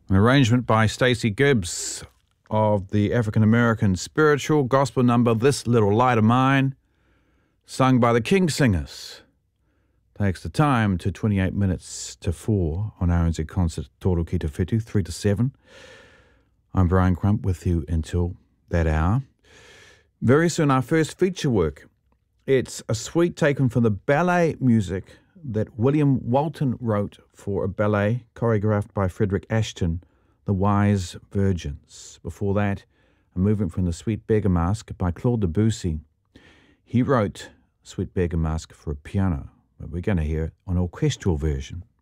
An arrangement by Stacey Gibbs of the African-American spiritual gospel number This Little Light of Mine, sung by the King Singers. Takes the time to 28 minutes to 4 on RNZ Concert Toro Ki Te Whetū, 3 to 7. I'm Brian Crump with you until that hour. Very soon, our first feature work. It's a suite taken from the ballet music that William Walton wrote for a ballet choreographed by Frederick Ashton, The Wise Virgins. Before that, a movement from the Sweet Beggar Masque by Claude Debussy. He wrote Sweet Beggar Masque for a piano, but we're going to hear an orchestral version.